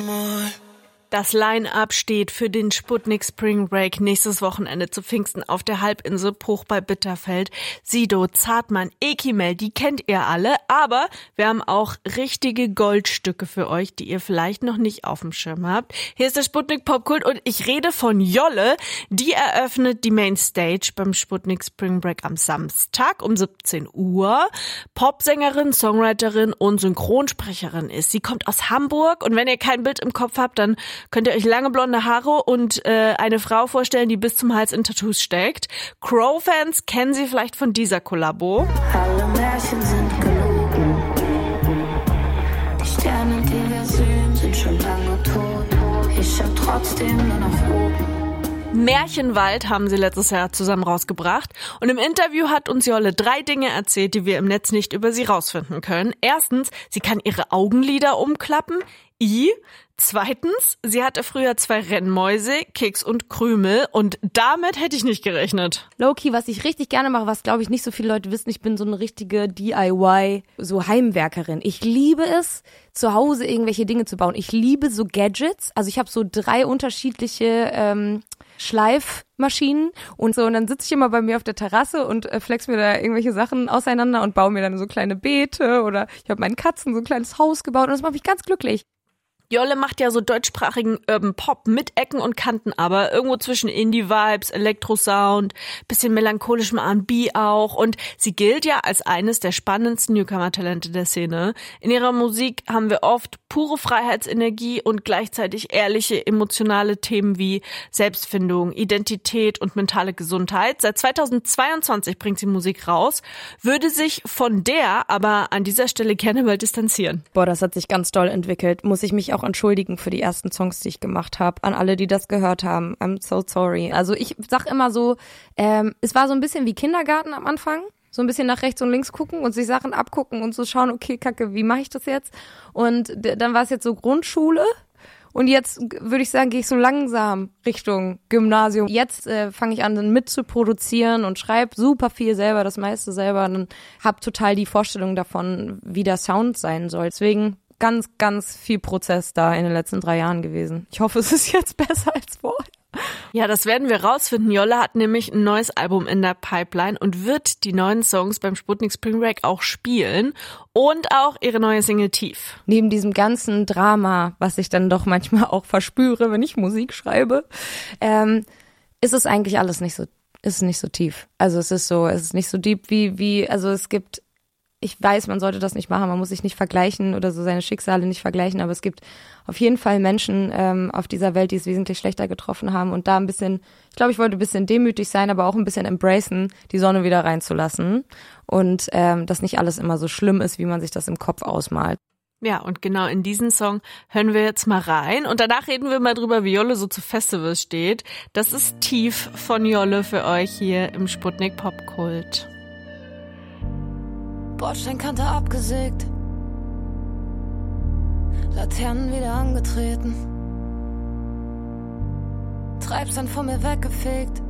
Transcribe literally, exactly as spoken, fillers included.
mal. Das Line-Up steht für den Sputnik Spring Break nächstes Wochenende zu Pfingsten auf der Halbinsel Bruch bei Bitterfeld. Sido, Zartmann, Ekimel, die kennt ihr alle, aber wir haben auch richtige Goldstücke für euch, die ihr vielleicht noch nicht auf dem Schirm habt. Hier ist der Sputnik Popkult und ich rede von Jolle. Die eröffnet die Mainstage beim Sputnik Spring Break am Samstag um siebzehn Uhr. Popsängerin, Songwriterin und Synchronsprecherin ist. Sie kommt aus Hamburg und wenn ihr kein Bild im Kopf habt, dann könnt ihr euch lange blonde Haare und äh, eine Frau vorstellen, die bis zum Hals in Tattoos steckt. Crow-Fans kennen sie vielleicht von dieser Kollabo. Alle Märchen sind gelogen. Die Sterne, die wir sehen, sind schon lange tot. Ich schau trotzdem nur nach oben. Märchenwald haben sie letztes Jahr zusammen rausgebracht. Und im Interview hat uns Jolle drei Dinge erzählt, die wir im Netz nicht über sie rausfinden können. Erstens, sie kann ihre Augenlider umklappen. I. Zweitens, sie hatte früher zwei Rennmäuse, Keks und Krümel und damit hätte ich nicht gerechnet. Low-key, was ich richtig gerne mache, was glaube ich nicht so viele Leute wissen, ich bin so eine richtige D I Y, so Heimwerkerin. Ich liebe es, zu Hause irgendwelche Dinge zu bauen. Ich liebe so Gadgets, also ich habe so drei unterschiedliche ähm, Schleifmaschinen und so und dann sitze ich immer bei mir auf der Terrasse und äh, flex mir da irgendwelche Sachen auseinander und baue mir dann so kleine Beete oder ich habe meinen Katzen so ein kleines Haus gebaut und das macht mich ganz glücklich. Jolle macht ja so deutschsprachigen Urban Pop mit Ecken und Kanten, aber irgendwo zwischen Indie-Vibes, Elektrosound, bisschen melancholischem R und B auch und sie gilt ja als eines der spannendsten Newcomer-Talente der Szene. In ihrer Musik haben wir oft pure Freiheitsenergie und gleichzeitig ehrliche, emotionale Themen wie Selbstfindung, Identität und mentale Gesundheit. Seit zweitausendzweiundzwanzig bringt sie Musik raus, würde sich von der aber an dieser Stelle gerne mal distanzieren. Boah, das hat sich ganz doll entwickelt. Muss ich mich auch entschuldigen für die ersten Songs, die ich gemacht habe. An alle, die das gehört haben. I'm so sorry. Also ich sag immer so, ähm, es war so ein bisschen wie Kindergarten am Anfang. So ein bisschen nach rechts und links gucken und sich Sachen abgucken und so schauen, okay, kacke, wie mache ich das jetzt? Und d- dann war es jetzt so Grundschule. Und jetzt würde ich sagen, gehe ich so langsam Richtung Gymnasium. Jetzt äh, fange ich an, dann mit zu produzieren und schreibe super viel selber, das meiste selber. Und habe total die Vorstellung davon, wie der Sound sein soll. Deswegen ganz, ganz viel Prozess da in den letzten drei Jahren gewesen. Ich hoffe, es ist jetzt besser als vorher. Ja, das werden wir rausfinden. Jolle hat nämlich ein neues Album in der Pipeline und wird die neuen Songs beim Sputnik Spring Break auch spielen und auch ihre neue Single Tief. Neben diesem ganzen Drama, was ich dann doch manchmal auch verspüre, wenn ich Musik schreibe, ähm, ist es eigentlich alles nicht so, ist es nicht so tief. Also es ist so, es ist nicht so deep wie, wie, also es gibt, ich weiß, man sollte das nicht machen, man muss sich nicht vergleichen oder so seine Schicksale nicht vergleichen, aber es gibt auf jeden Fall Menschen ähm, auf dieser Welt, die es wesentlich schlechter getroffen haben und da ein bisschen, ich glaube, ich wollte ein bisschen demütig sein, aber auch ein bisschen embracen, die Sonne wieder reinzulassen und ähm, dass nicht alles immer so schlimm ist, wie man sich das im Kopf ausmalt. Ja, und genau in diesen Song hören wir jetzt mal rein und danach reden wir mal drüber, wie Jolle so zu Festivals steht. Das ist Tief von Jolle für euch hier im Sputnik Popkult. Bordsteinkante abgesägt, Laternen wieder angetreten, Treibsand von mir weggefegt,